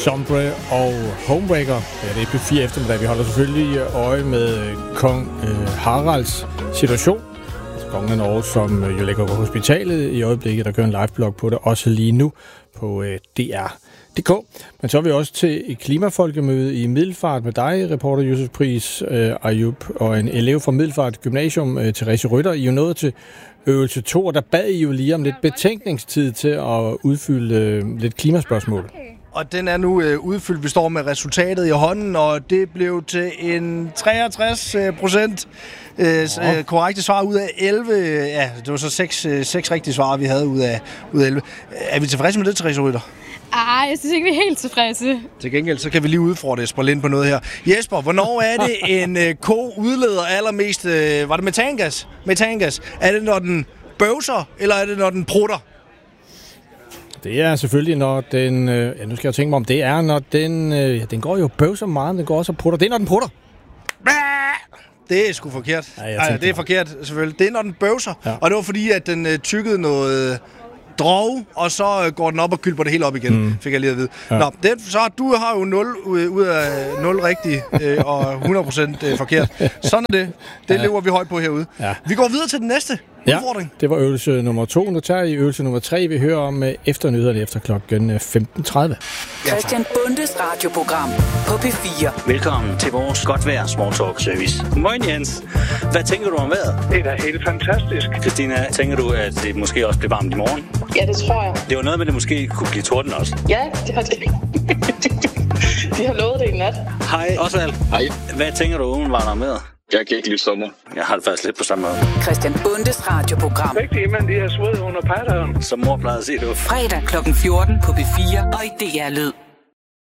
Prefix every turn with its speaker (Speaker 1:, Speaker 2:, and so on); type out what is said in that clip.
Speaker 1: Sombre og Homebreaker. Ja, det er P4 eftermiddag. Vi holder selvfølgelig øje med kong Haralds situation. Altså kongen af Norge, som jo ligger på hospitalet i øjeblikket. Der kører en liveblog på det, også lige nu på DR.dk. Men så er vi også til et klimafolkemøde i Middelfart med dig, reporter Josef Pris Ayub, og en elev fra Middelfart Gymnasium, Therese Rytter. I er jo nået til øvelse 2, og der bad I jo lige om lidt betænkningstid til at udfylde lidt klimaspørgsmål.
Speaker 2: Og den er nu udfyldt. Vi står med resultatet i hånden, og det blev til en 63% korrekte svar ud af 11. Ja, det var så 6 rigtige svar, vi havde ud af 11. Er vi tilfredse med det, Therese Rytter?
Speaker 3: Jeg synes ikke, vi er helt tilfredse.
Speaker 2: Til gengæld, så kan vi lige udfordre Jesper Lind på noget her. Jesper, hvornår er det en ko udleder allermest? Var det metangas? Metangas. Er det, når den bøvser, eller er det, når den prutter?
Speaker 1: Det er selvfølgelig, når den... nu skal jeg tænke mig om. Det er, når den... den går jo bøvser meget, men den går også og prutter. Det er, når den prutter.
Speaker 2: Det er sgu forkert.
Speaker 1: Ja,
Speaker 2: det er forkert, selvfølgelig. Det er, når den bøvser. Ja. Og det var fordi, at den tykkede noget drog, og så går den op og kylper det hele op igen, fik jeg lige at vide. Ja. Nå, så du har jo 0 ud af 0 rigtigt, og 100% forkert. Sådan er det. Det lever vi højt på herude. Ja. Vi går videre til den næste udfordring.
Speaker 1: Det var øvelse nummer 2. Nu tager I øvelse nummer 3. Vi hører om efter nyhederne efter klokken 15.30.
Speaker 4: Christian Bundes radioprogram på P4.
Speaker 5: Velkommen til vores godt vejr small talk service. Moin Jens. Hvad tænker du om vejret?
Speaker 6: Det er da helt fantastisk.
Speaker 5: Christina, tænker du, at det måske også bliver varmt i morgen?
Speaker 6: Ja, det tror jeg.
Speaker 5: Det var noget med, at det måske kunne blive torden også.
Speaker 6: Ja, det har det. De har lovet det i nat.
Speaker 5: Hej, Osvald.
Speaker 7: Hej.
Speaker 5: Hvad tænker du umiddelbart om vejret?
Speaker 7: Jeg kan ikke lide sommer.
Speaker 5: Jeg har det faktisk lidt på samme måde.
Speaker 4: Christian Bundes radioprogram.
Speaker 6: Rigtig, men de har sved under patteren.
Speaker 5: Som mor plejede at sige, det var
Speaker 4: Fredag kl. 14 på P4 og i DR Lyd.